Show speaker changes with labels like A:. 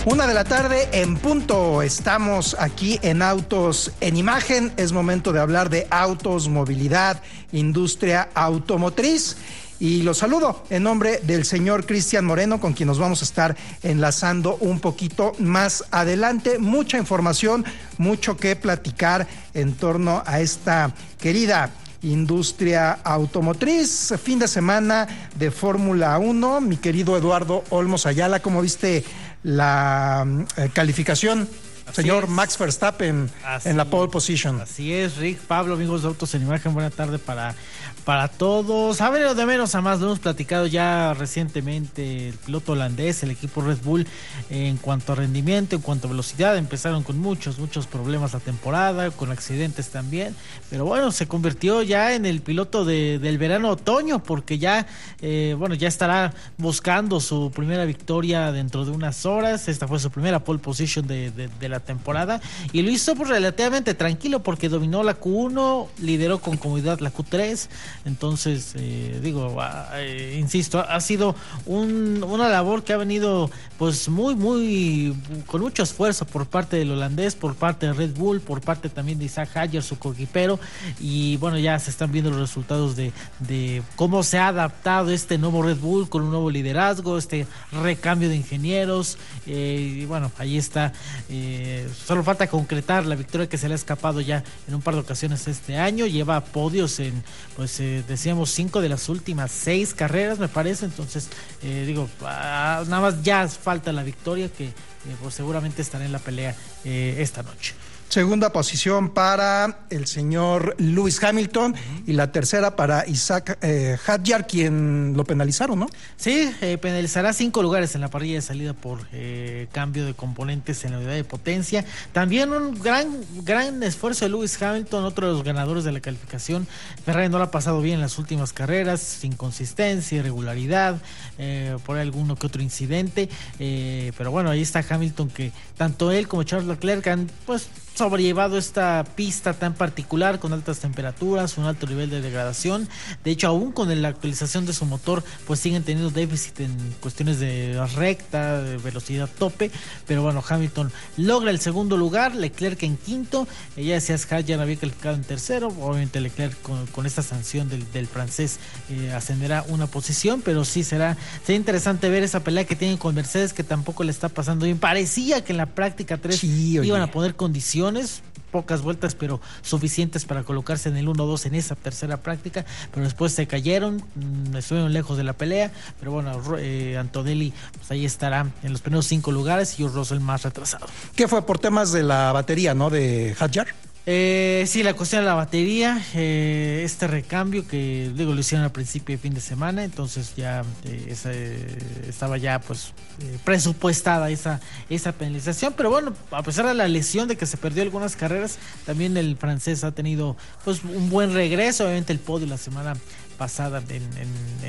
A: 1:00 p.m. en punto. Estamos aquí en Autos en Imagen. Es momento de hablar de autos, movilidad, industria automotriz. Y los saludo en nombre del señor Cristian Moreno, con quien nos vamos a estar enlazando un poquito más adelante. Mucha información, mucho que platicar en torno a esta querida industria automotriz. Fin de semana de Fórmula 1. Mi querido Eduardo Olmos Ayala, ¿cómo viste la calificación? Señor Max Verstappen en la pole position.
B: Así es, Rick, Pablo, amigos de Autos en Imagen, buena tarde para todos. A ver, de menos a más, lo hemos platicado ya recientemente, el piloto holandés, el equipo Red Bull, en cuanto a rendimiento, en cuanto a velocidad, empezaron con muchos problemas la temporada, con accidentes también, pero bueno, se convirtió ya en el piloto del verano-otoño, porque ya, ya estará buscando su primera victoria dentro de unas horas. Esta fue su primera pole position de la temporada, y lo hizo pues relativamente tranquilo, porque dominó la Q1, lideró con comodidad la Q3. Entonces, insisto, ha sido una labor que ha venido pues muy con mucho esfuerzo por parte del holandés, por parte de Red Bull, por parte también de Isaac Hadjar, su coequipero, y bueno, ya se están viendo los resultados de cómo se ha adaptado este nuevo Red Bull con un nuevo liderazgo, este recambio de ingenieros, y bueno, ahí está. Solo falta concretar la victoria que se le ha escapado ya en un par de ocasiones este año. Lleva podios en, decíamos, 5 de las últimas 6 carreras, me parece. Entonces, nada más ya falta la victoria, que pues seguramente estará en la pelea esta noche.
A: Segunda posición para el señor Lewis Hamilton, y la tercera para Isaac Hadjar, quien lo penalizaron, ¿no?
B: Sí, penalizará 5 lugares en la parrilla de salida por cambio de componentes en la unidad de potencia. También un gran esfuerzo de Lewis Hamilton, otro de los ganadores de la calificación. Ferrari no lo ha pasado bien en las últimas carreras, inconsistencia, irregularidad, por ahí alguno que otro incidente, pero bueno, ahí está Hamilton, que tanto él como Charles Leclerc han pues sobrellevado esta pista tan particular, con altas temperaturas, un alto nivel de degradación. De hecho, aún con la actualización de su motor, pues siguen teniendo déficit en cuestiones de recta, de velocidad tope, pero bueno, Hamilton logra el segundo lugar, Leclerc en quinto. Ya decías, Hadjar había calificado en tercero. Obviamente Leclerc con esta sanción del francés ascenderá una posición, pero sí será interesante ver esa pelea que tienen con Mercedes, que tampoco le está pasando bien. Parecía que en la práctica 3 iban a poner condiciones, pocas vueltas, pero suficientes para colocarse en el 1-2 en esa tercera práctica, pero después se cayeron, estuvieron lejos de la pelea, pero bueno, Antonelli pues ahí estará en los primeros 5 lugares, y George Russell más retrasado.
A: ¿Qué fue? Por temas de la batería, ¿no? De Hadjar.
B: Sí, la cuestión de la batería, este recambio que lo hicieron al principio de fin de semana, entonces ya estaba ya pues presupuestada esa penalización, pero bueno, a pesar de la lesión, de que se perdió algunas carreras, también el francés ha tenido pues un buen regreso. Obviamente el podio la semana pasada en